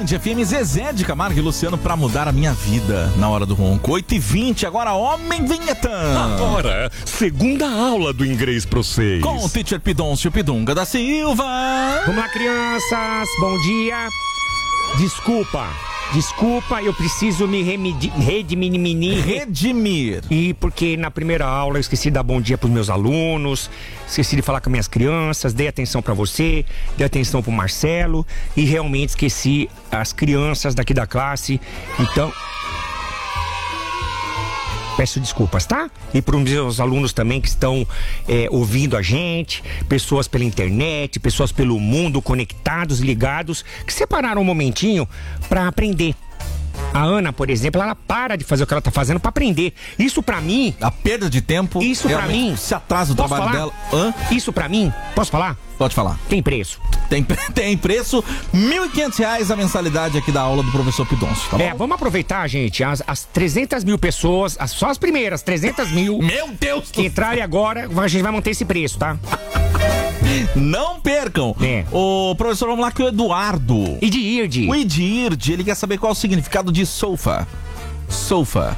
Band FM, Zezé de Camargo e Luciano pra mudar a minha vida na hora do ronco. 8h20, agora homem vinheta. Agora, segunda aula do inglês pra vocês. Com o teacher Pidoncio Pidunga da Silva. Vamos lá, crianças, bom dia. Desculpa, eu preciso me redimir. E porque na primeira aula eu esqueci de dar bom dia pros meus alunos, esqueci de falar com minhas crianças, dei atenção pra você, dei atenção pro Marcelo e realmente esqueci as crianças daqui da classe. Então, peço desculpas, tá? E para os meus alunos também que estão ouvindo a gente, pessoas pela internet, pessoas pelo mundo, conectados, ligados, que separaram um momentinho para aprender. A Ana, por exemplo, ela para de fazer o que ela tá fazendo para aprender. Isso pra mim... A perda de tempo... Isso pra mim... Se atrasa o trabalho dela... Isso pra mim... Posso falar? Pode falar. Tem preço. Tem preço. R$1.500 a mensalidade aqui da aula do professor Pidoncio, tá bom? Vamos aproveitar, gente, as 300 mil pessoas, só as primeiras 300 mil... Meu Deus! Que entrarem agora, a gente vai manter esse preço, tá? Não percam. O professor, vamos lá, que o Eduardo. Idirde. O Idirde, ele quer saber qual é o significado de sofa. Sofa.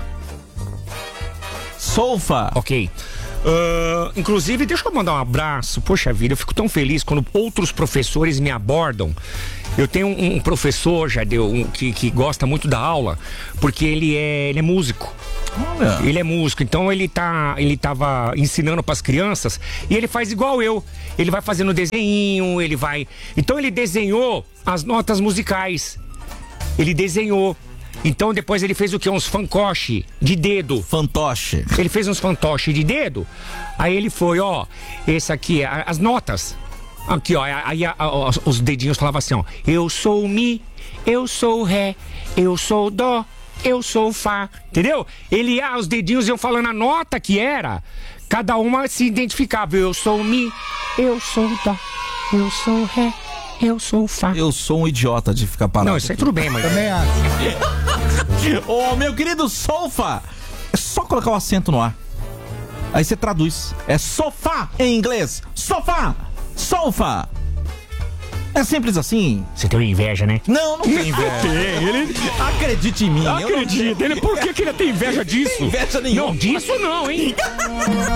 Ok. Inclusive, deixa eu mandar um abraço. Poxa vida, eu fico tão feliz quando outros professores me abordam. Eu tenho um professor, Jadeu, que gosta muito da aula, porque ele é músico. Olha. Ele é músico, então ele tava ensinando pras crianças e ele faz igual eu. Ele vai fazendo desenho, Então ele desenhou as notas musicais. Ele desenhou. Então depois ele fez o quê? Uns fantoche de dedo. Fantoche. Ele fez uns fantoche de dedo. Aí ele foi, esse aqui, as notas. Aqui, aí os dedinhos falavam assim, eu sou mi, eu sou ré, eu sou dó, eu sou fá. Entendeu? Os dedinhos iam falando a nota que era. Cada uma se identificava. Eu sou mi, eu sou dó, eu sou ré, eu sou fá. Eu sou um idiota de ficar parado. Não, isso aí tudo bem, mas... Também acho. Ô, meu querido sofa, é só colocar o acento no ar. Aí você traduz. É sofá em inglês. Sofá. Sofa. É simples assim. Você tem inveja, né? Não tem inveja. Acredite em mim. Acredita. Por que ele tem inveja disso? Não tem inveja nenhuma. Não, disso não, hein?